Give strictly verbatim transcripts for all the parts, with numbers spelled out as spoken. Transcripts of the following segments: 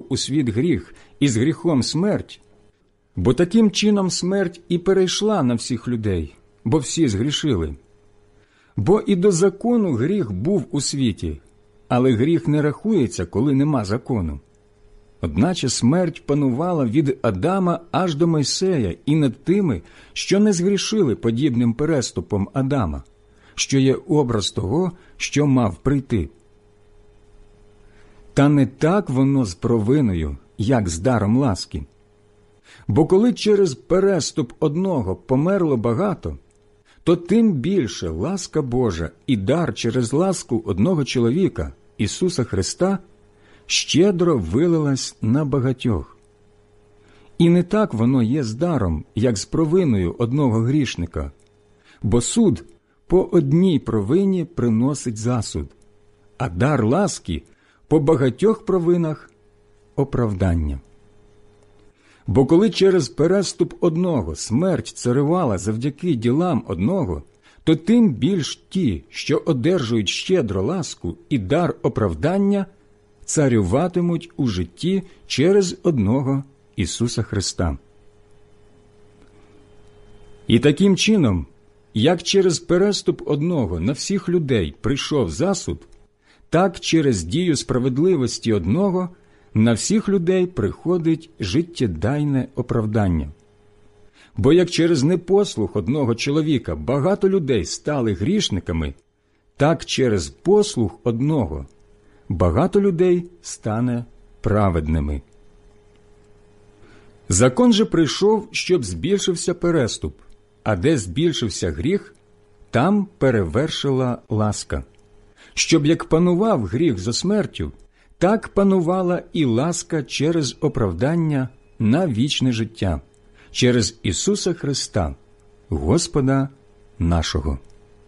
у світ гріх, і з гріхом смерть, бо таким чином смерть і перейшла на всіх людей, бо всі згрішили. Бо і до закону гріх був у світі, але гріх не рахується, коли нема закону. Одначе смерть панувала від Адама аж до Мойсея і над тими, що не згрішили подібним переступом Адама, що є образ того, що мав прийти. Та не так воно з провиною, як з даром ласки. Бо коли через переступ одного померло багато, то тим більше ласка Божа і дар через ласку одного чоловіка, Ісуса Христа, щедро вилилась на багатьох. І не так воно є з даром, як з провиною одного грішника, бо суд по одній провині приносить засуд, а дар ласки по багатьох провинах – оправдання. Бо коли через переступ одного смерть царювала завдяки ділам одного, то тим більш ті, що одержують щедро ласку і дар оправдання, царюватимуть у житті через одного Ісуса Христа. І таким чином, як через переступ одного на всіх людей прийшов засуд, так через дію справедливості одного на всіх людей приходить життєдайне оправдання. Бо як через непослух одного чоловіка багато людей стали грішниками, так через послух одного багато людей стане праведними. Закон же прийшов, щоб збільшився переступ, а де збільшився гріх, там перевершила ласка. Щоб як панував гріх за смертю, так панувала і ласка через оправдання на вічне життя, через Ісуса Христа, Господа нашого.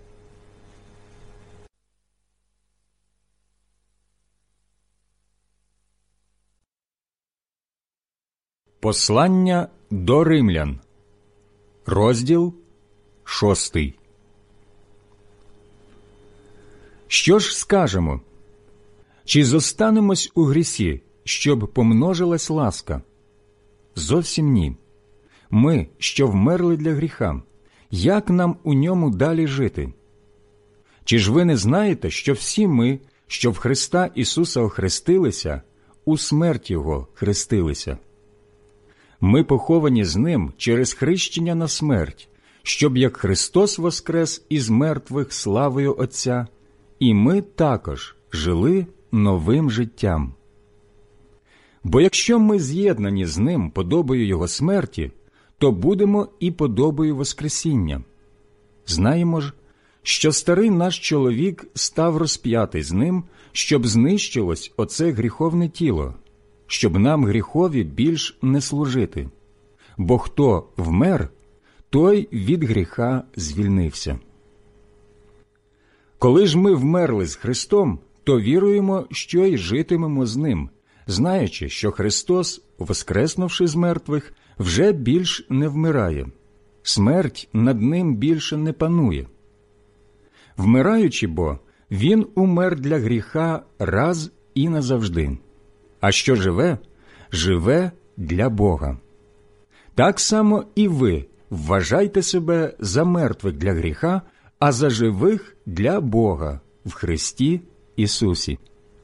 Послання до римлян, розділ шостий. Що ж скажемо? Чи зостанемось у грісі, щоб помножилась ласка? Зовсім ні. Ми, що вмерли для гріха, як нам у ньому далі жити? Чи ж ви не знаєте, що всі ми, що в Христа Ісуса охрестилися, у смерть Його хрестилися? Ми поховані з Ним через хрещення на смерть, щоб як Христос воскрес із мертвих славою Отця, і ми також жили новим життям. Бо якщо ми з'єднані з Ним подобою Його смерті, то будемо і подобою воскресіння. Знаємо ж, що старий наш чоловік став розп'ятий з Ним, щоб знищилось оце гріховне тіло, щоб нам гріхові більш не служити. Бо хто вмер, той від гріха звільнився. Коли ж ми вмерли з Христом, то віруємо, що й житимемо з Ним, знаючи, що Христос, воскреснувши з мертвих, вже більш не вмирає. Смерть над Ним більше не панує. Вмираючи бо, Він умер для гріха раз і назавжди. А що живе, живе для Бога. Так само і ви вважайте себе за мертвих для гріха, а за живих для Бога в Христі Ісусі.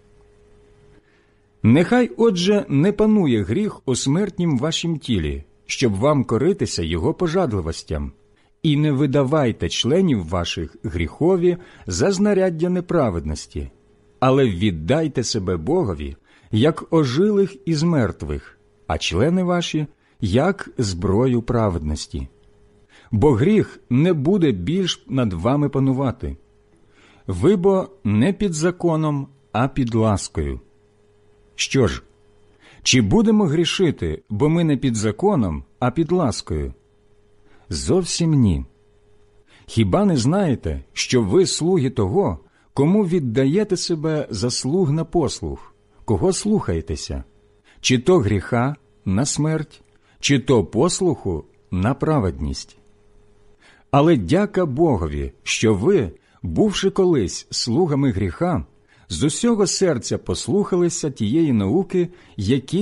Нехай, отже, не панує гріх у смертнім вашім тілі, щоб вам коритися його пожадливостям, і не видавайте членів ваших гріхові за знаряддя неправедності, але віддайте себе Богові, як ожилих із мертвих, а члени ваші – як зброю праведності. Бо гріх не буде більш над вами панувати. Ви бо не під законом, а під ласкою. Що ж, чи будемо грішити, бо ми не під законом, а під ласкою? Зовсім ні. Хіба не знаєте, що ви слуги того, кому віддаєте себе за слуг на послуг, кого слухаєтеся? Чи то гріха на смерть, чи то послуху на праведність? Але дяка Богові, що ви, бувши колись слугами гріха, з усього серця послухалися тієї науки, які